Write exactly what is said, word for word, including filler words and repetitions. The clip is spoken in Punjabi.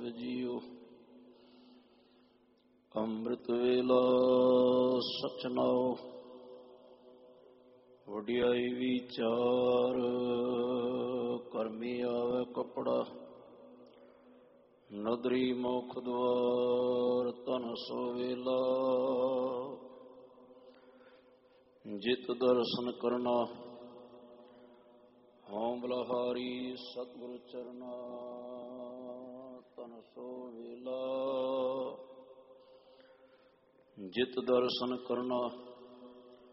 ਜੀਓ। ਅੰਮ੍ਰਿਤ ਵੇਲਾ ਸਚ ਨਾਉ, ਵਡਿਆਈ ਵਿਚਾਰ। ਕਰਮੀ ਆਵੇ ਕਪੜਾ, ਨਦਰੀ ਮੁਖ ਦੁਆਰ। ਧਨ ਸੋ ਵੇਲਾ, ਜਿਤ ਦਰਸ਼ਨ ਕਰਨਾ। ਹਉ ਬਲਹਾਰੀ ਸਤਿਗੁਰ ਚਰਨਾ। ਧਨ ਸੋ ਵੇਲਾ, ਜਿਤ ਦਰਸ਼ਨ ਕਰਨਾ।